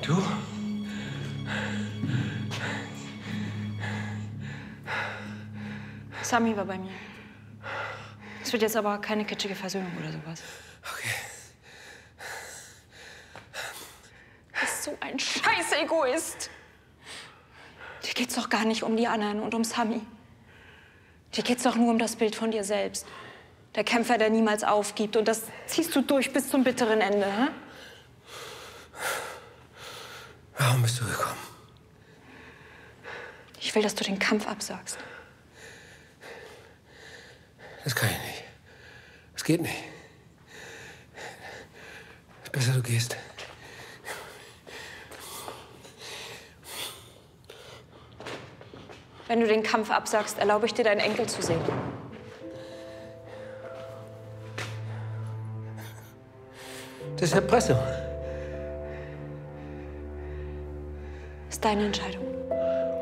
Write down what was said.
Du? Sami war bei mir. Es wird jetzt aber keine kitschige Versöhnung oder sowas. Okay. Du bist so ein Scheiß-Egoist. Dir geht's doch gar nicht um die anderen und um Sami. Dir geht's doch nur um das Bild von dir selbst. Der Kämpfer, der niemals aufgibt. Und das ziehst du durch bis zum bitteren Ende, hä? Warum bist du gekommen? Ich will, dass du den Kampf absagst. Das kann ich nicht. Das geht nicht. Besser, du gehst. Wenn du den Kampf absagst, erlaube ich dir, deinen Enkel zu sehen. Das ist Erpressung. Das ist deine Entscheidung.